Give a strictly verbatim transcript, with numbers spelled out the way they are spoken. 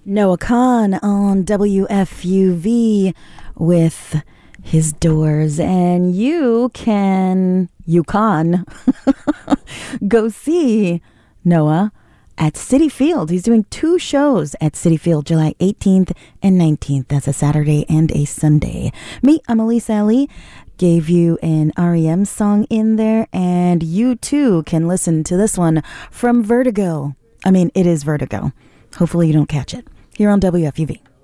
Noah Kahan on W F U V with His Doors. And you can, you can go see Noah at Citi Field. He's doing two shows at Citi Field, July eighteenth and nineteenth. That's a Saturday and a Sunday. Me, I'm Elise Ali. Gave you an R E M song in there, and you too can listen to this one from Vertigo. I mean, it is Vertigo. Hopefully you don't catch it. Here on W F U V.